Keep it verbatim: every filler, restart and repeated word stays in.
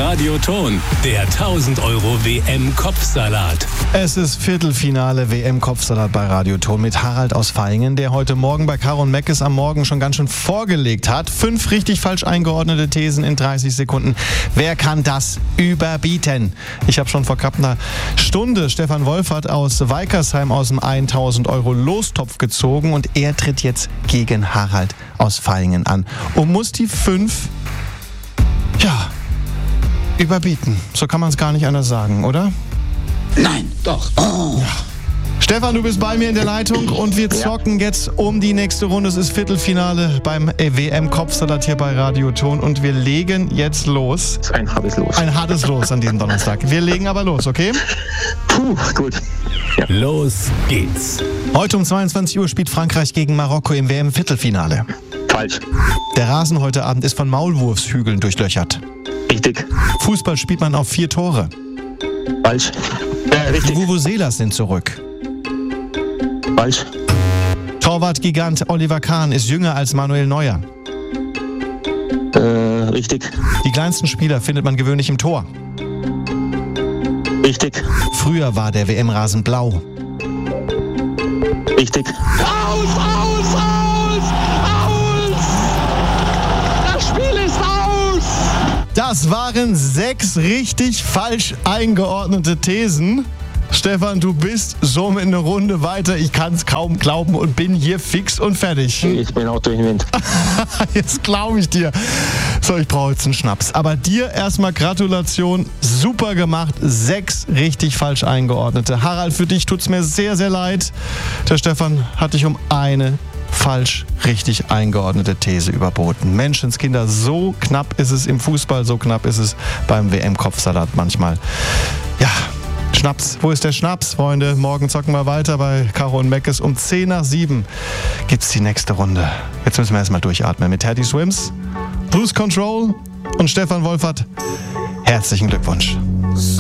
Radioton, der tausend Euro W M-Kopfsalat. Es ist Viertelfinale W M-Kopfsalat bei Radioton mit Harald aus Vaihingen, der heute Morgen bei Caro und Meckes am Morgen schon ganz schön vorgelegt hat. Fünf richtig falsch eingeordnete Thesen in dreißig Sekunden. Wer kann das überbieten? Ich habe schon vor knapp einer Stunde Stefan Wolfert aus Weikersheim aus dem tausend Euro Lostopf gezogen und er tritt jetzt gegen Harald aus Vaihingen an und muss die fünf, ja, überbieten. So kann man es gar nicht anders sagen, oder? Nein, doch. Oh. Ja. Stefan, du bist bei mir in der Leitung und wir zocken ja. jetzt um die nächste Runde. Es ist Viertelfinale beim W M-Kopfsalat hier bei Radioton und wir legen jetzt los. Das ist ein hartes Los. Ein hartes Los an diesem Donnerstag. Wir legen aber los, okay? Puh, gut. Ja. Los geht's. Heute um zweiundzwanzig Uhr spielt Frankreich gegen Marokko im W M-Viertelfinale. Falsch. Der Rasen heute Abend ist von Maulwurfshügeln durchlöchert. Richtig. Fußball spielt man auf vier Tore. Falsch. Äh, richtig. Die Vuvuzelas sind zurück. Falsch. Torwart-Gigant Oliver Kahn ist jünger als Manuel Neuer. Äh, richtig. Die kleinsten Spieler findet man gewöhnlich im Tor. Richtig. Früher war der W M-Rasen blau. Richtig. Aus, aus, aus! Aus! Das Spiel ist aus! Das waren sechs richtig falsch eingeordnete Thesen. Stefan, du bist somit eine Runde weiter. Ich kann es kaum glauben und bin hier fix und fertig. Ich bin auch durch den Wind. Jetzt glaube ich dir. So, ich brauche jetzt einen Schnaps. Aber dir erstmal Gratulation. Super gemacht. Sechs richtig falsch eingeordnete. Harald, für dich tut's mir sehr, sehr leid. Der Stefan hat dich um eine falsch richtig eingeordnete These überboten. Menschenskinder, so knapp ist es im Fußball, so knapp ist es beim W M-Kopfsalat manchmal. Ja, Schnaps. Wo ist der Schnaps, Freunde? Morgen zocken wir weiter bei Caro und Meckes. Um zehn nach sieben gibt's die nächste Runde. Jetzt müssen wir erstmal durchatmen mit Teddy Swims, Bruce Control und Stefan Wolfert. Herzlichen Glückwunsch.